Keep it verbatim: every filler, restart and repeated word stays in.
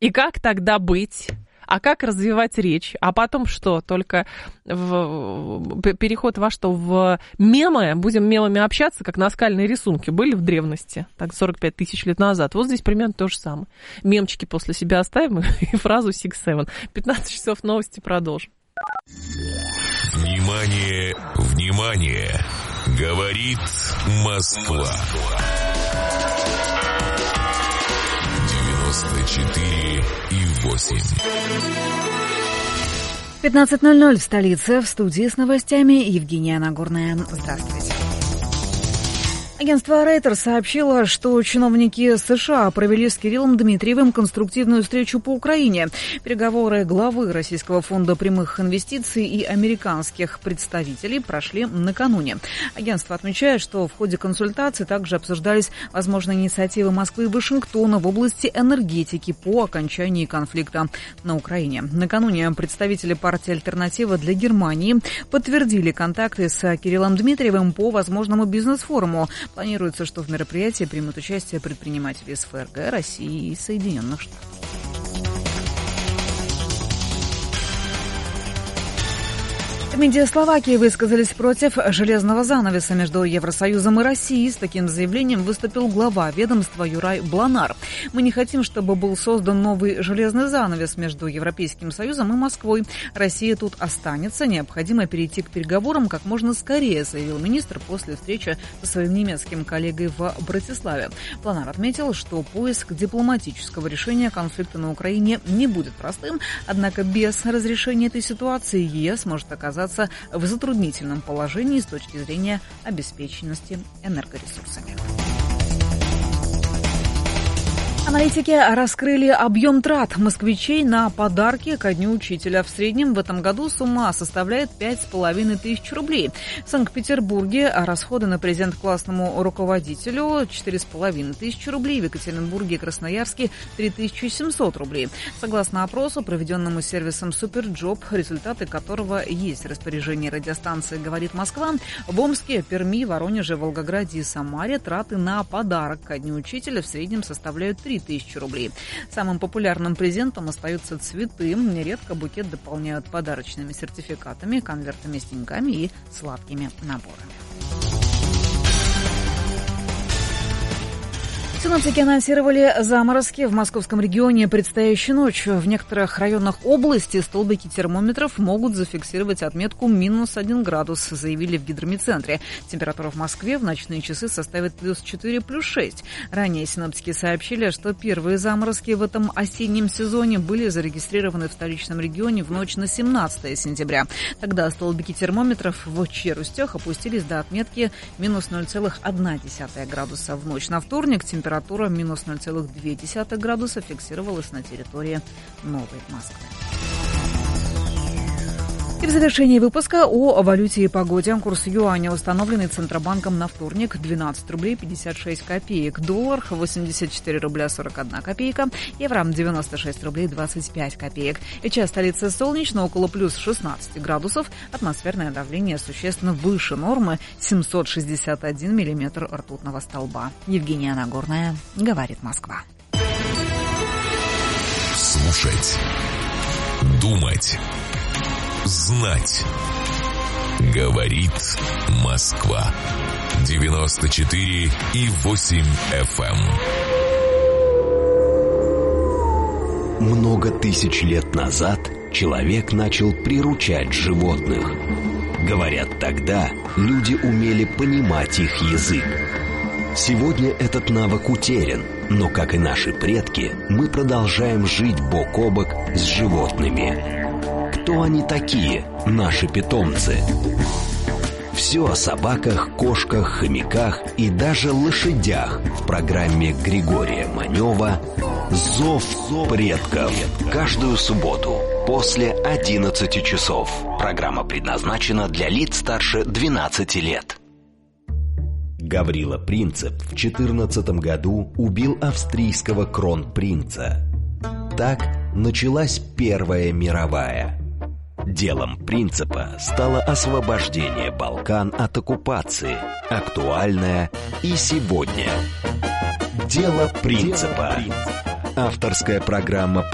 И как тогда быть? А как развивать речь? А потом что? Только в... переход во что? В мемы? Будем мемами общаться, как наскальные рисунки были в древности, так сорок пять тысяч лет назад. Вот здесь примерно то же самое. Мемчики после себя оставим и фразу six seven. пятнадцать часов новости продолжим. Внимание, внимание! Говорит Москва. девяносто четыре и восемь. пятнадцать ноль ноль в столице. В студии с новостями Евгения Нагорная. Здравствуйте. Агентство Reuters сообщило, что чиновники США провели с Кириллом Дмитриевым конструктивную встречу по Украине. Переговоры главы Российского фонда прямых инвестиций и американских представителей прошли накануне. Агентство отмечает, что в ходе консультаций также обсуждались возможные инициативы Москвы и Вашингтона в области энергетики по окончании конфликта на Украине. Накануне представители партии «Альтернатива для Германии» подтвердили контакты с Кириллом Дмитриевым по возможному бизнес-форуму. Планируется, что в мероприятии примут участие предприниматели из ФРГ, России и Соединенных Штатов. В МИДе Словакии высказались против железного занавеса между Евросоюзом и Россией. С таким заявлением выступил глава ведомства Юрай Бланар. «Мы не хотим, чтобы был создан новый железный занавес между Европейским Союзом и Москвой. Россия тут останется. Необходимо перейти к переговорам как можно скорее», заявил министр после встречи со своим немецким коллегой в Братиславе. Бланар отметил, что поиск дипломатического решения конфликта на Украине не будет простым, однако без разрешения этой ситуации ЕС может оказаться в затруднительном положении с точки зрения обеспеченности энергоресурсами. Аналитики раскрыли объем трат москвичей на подарки ко Дню учителя. В среднем в этом году сумма составляет пять с половиной тысяч рублей. В Санкт-Петербурге расходы на презент классному руководителю четыре с половиной тысячи рублей. В Екатеринбурге и Красноярске три тысячи семьсот рублей. Согласно опросу, проведенному сервисом Суперджоп, результаты которого есть в распоряжении радиостанции «Говорит Москва», в Омске, Перми, Воронеже, Волгограде и Самаре траты на подарок ко Дню учителя в среднем составляют три тысячи рублей. Самым популярным презентом остаются цветы. Нередко букет дополняют подарочными сертификатами, конвертами с деньгами и сладкими наборами. Синоптики анонсировали заморозки в московском регионе предстоящей ночью. В некоторых районах области столбики термометров могут зафиксировать отметку минус один градус, заявили в гидромедцентре. Температура в Москве в ночные часы составит плюс четыре, плюс шесть. Ранее синоптики сообщили, что первые заморозки в этом осеннем сезоне были зарегистрированы в столичном регионе в ночь на семнадцатое сентября. Тогда столбики термометров в Челюстях опустились до отметки минус ноль целых одна десятая градуса. В ночь на вторник температура Температура минус ноль целых две десятых градуса фиксировалась на территории Новой Москвы. И в завершении выпуска о валюте и погоде. Курс юаня, установленный Центробанком на вторник, двенадцать рублей пятьдесят шесть копеек. Доллар восемьдесят четыре рубля сорок одна копейка. Евро девяносто шесть рублей двадцать пять копеек. Сейчас столица солнечно, около плюс шестнадцать градусов. Атмосферное давление существенно выше нормы, семьсот шестьдесят один миллиметр ртутного столба. Евгения Нагорная, говорит Москва. Слушать, думать, знать. Говорит Москва. девяносто четыре и восемь эф эм. Много тысяч лет назад человек начал приручать животных. Говорят, тогда люди умели понимать их язык. Сегодня этот навык утерян, но, как и наши предки, мы продолжаем жить бок о бок с животными. Кто они такие, наши питомцы? Все о собаках, кошках, хомяках и даже лошадях в программе Григория Манева «Зов предков». Каждую субботу после одиннадцати часов. Программа предназначена для лиц старше двенадцати лет. Гаврила Принцип в четырнадцатом году убил австрийского кронпринца. Так началась Первая мировая. Делом Принципа стало освобождение Балкан от оккупации, актуальное и сегодня. Дело Принципа. Авторская программа